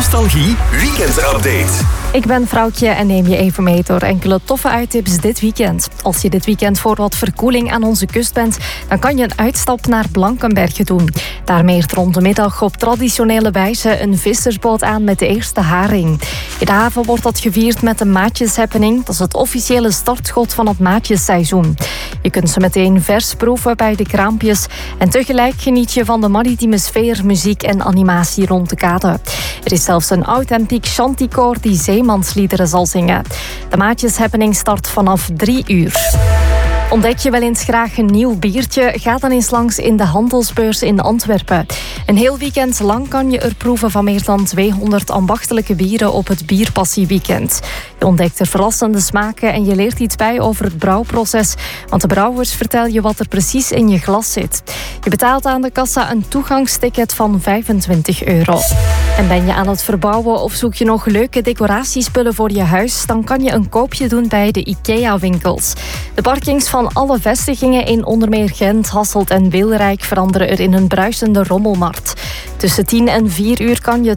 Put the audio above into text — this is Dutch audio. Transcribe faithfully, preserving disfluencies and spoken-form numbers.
Nostalgie Weekend Update. Ik ben Vrouwtje en neem je even mee door enkele toffe uittips dit weekend. Als je dit weekend voor wat verkoeling aan onze kust bent, dan kan je een uitstap naar Blankenberge doen. Daar meert rond de middag op traditionele wijze een vissersboot aan met de eerste haring. In de haven wordt dat gevierd met de Maatjeshappening. Dat is het officiële startschot van het maatjesseizoen. Je kunt ze meteen vers proeven bij de kraampjes en tegelijk geniet je van de maritieme sfeer, muziek en animatie rond de kade. Er is zelfs een authentiek chanticoor die zeemansliederen zal zingen. De Maatjeshappening start vanaf drie uur. Ontdek je wel eens graag een nieuw biertje? Ga dan eens langs in de Handelsbeurs in Antwerpen. Een heel weekend lang kan je er proeven van meer dan tweehonderd ambachtelijke bieren op het Bierpassieweekend. Je ontdekt er verrassende smaken en je leert iets bij over het brouwproces. Want de brouwers vertellen je wat er precies in je glas zit. Je betaalt aan de kassa een toegangsticket van vijfentwintig euro. En ben je aan het verbouwen of zoek je nog leuke decoratiespullen voor je huis? Dan kan je een koopje doen bij de IKEA-winkels. De parkings van alle vestigingen in onder meer Gent, Hasselt en Wilrijk veranderen er in een bruisende rommelmarkt. Tussen tien en vier uur kan je